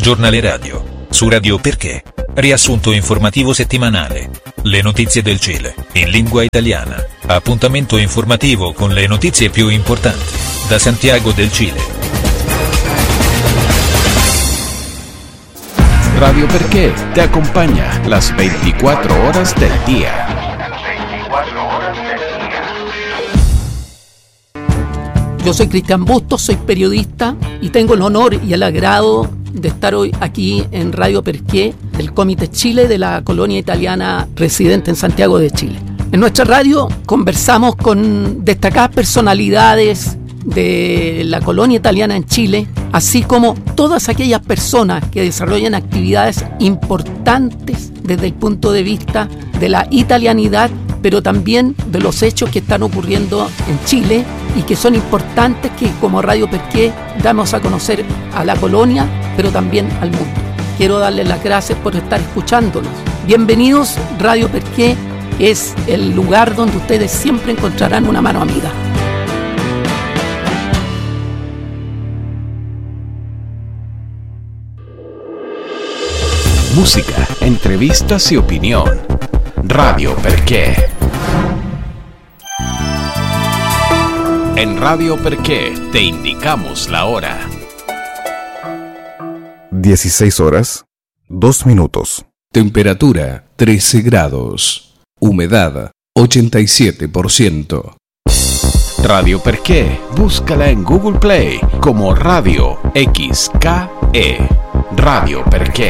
giornale radio. Su Radio Perché. Riassunto informativo settimanale. Le notizie del Cile, in lingua italiana. Appuntamento informativo con le notizie più importanti. Da Santiago del Cile. Radio Perché te acompaña las 24 horas del día. Yo soy Cristian Bustos, soy periodista y tengo el honor y el agrado de estar hoy aquí en Radio Perché del Comité Chile de la colonia italiana residente en Santiago de Chile. En nuestra radio conversamos con destacadas personalidades de la colonia italiana en Chile, así como todas aquellas personas que desarrollan actividades importantes desde el punto de vista de la italianidad, pero también de los hechos que están ocurriendo en Chile y que son importantes que como Radio Perché damos a conocer a la colonia, pero también al mundo. Quiero darles las gracias por estar escuchándonos. Bienvenidos, Radio Perché es el lugar donde ustedes siempre encontrarán una mano amiga. Música, entrevistas y opinión. Radio Perché. En Radio Perché te indicamos la hora. 16 horas, 2 minutos. Temperatura 13 grados. Humedad 87%. Radio Perché, búscala en Google Play como Radio XKE. Radio Perché.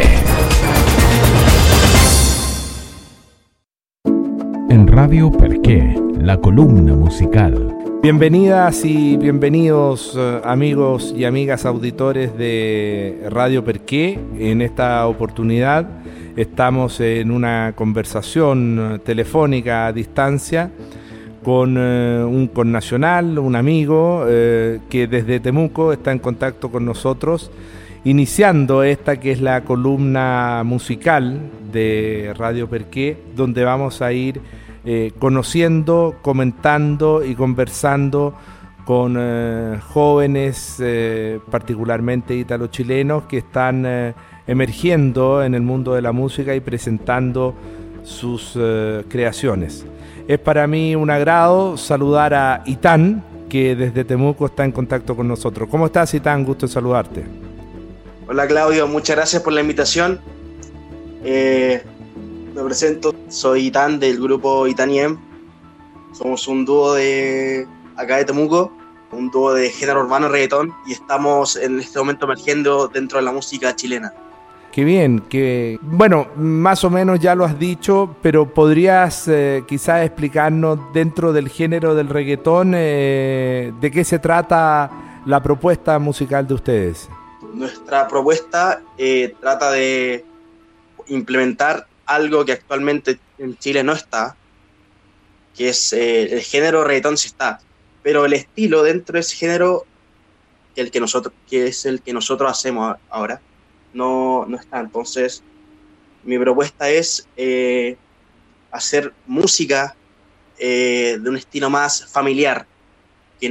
En Radio Perché, la columna musical. Bienvenidas y bienvenidos amigos y amigas auditores de Radio Perché. En esta oportunidad estamos en una conversación telefónica a distancia con un connacional, un amigo que desde Temuco está en contacto con nosotros, iniciando esta que es la columna musical de Radio Perché, donde vamos a ir conociendo, comentando y conversando con jóvenes, particularmente italo-chilenos, que están emergiendo en el mundo de la música y presentando sus creaciones. Es para mí un agrado saludar a Itán, que desde Temuco está en contacto con nosotros. ¿Cómo estás, Itán? Gusto en saludarte. Hola, Claudio, muchas gracias por la invitación. Me presento, soy Itán del grupo Itaniem. Somos un dúo de acá de Temuco, un dúo de género urbano reggaetón, y estamos en este momento emergiendo dentro de la música chilena. Qué bien, que bueno, más o menos ya lo has dicho, pero podrías quizás explicarnos dentro del género del reggaetón de qué se trata la propuesta musical de ustedes. Nuestra propuesta trata de implementar algo que actualmente en Chile no está, que es el género reggaetón sí está, pero el estilo dentro de ese género, que es el que nosotros hacemos ahora, no está. Entonces, mi propuesta es hacer música de un estilo más familiar, que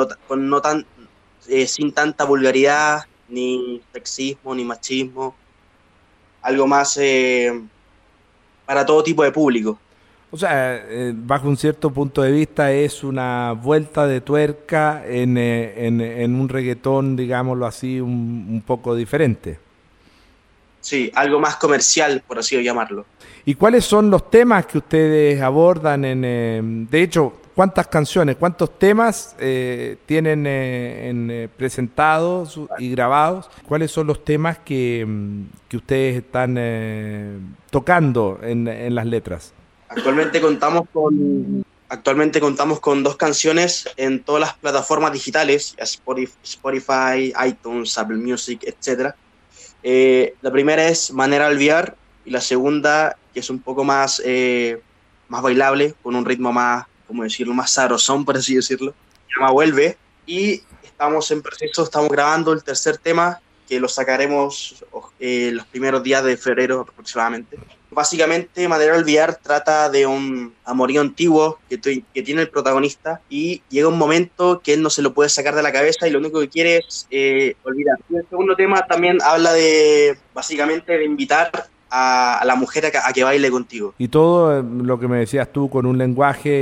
sin tanta vulgaridad, ni sexismo, ni machismo, algo más para todo tipo de público. O sea, bajo un cierto punto de vista es una vuelta de tuerca en un reggaetón, digámoslo así, un poco diferente. Sí, algo más comercial, por así llamarlo. ¿Y cuáles son los temas que ustedes abordan? De hecho, ¿cuántas canciones, cuántos temas tienen presentados y grabados? ¿Cuáles son los temas que ustedes están tocando en las letras? Actualmente contamos con 2 canciones en todas las plataformas digitales, Spotify, iTunes, Apple Music, etc. La primera es Manera de Olvidar, y la segunda, que es un poco más bailable, con un ritmo más, ¿cómo decirlo?, más sabrosón, por así decirlo. Se llama Vuelve, y estamos en proceso, estamos grabando el tercer tema, que lo sacaremos los primeros días de febrero aproximadamente. Básicamente, Manera de Olvidar trata de un amorío antiguo que tiene el protagonista, y llega un momento que él no se lo puede sacar de la cabeza y lo único que quiere es olvidar. Y el segundo tema también habla básicamente de invitar a la mujer a que baile contigo. Y todo lo que me decías tú con un lenguaje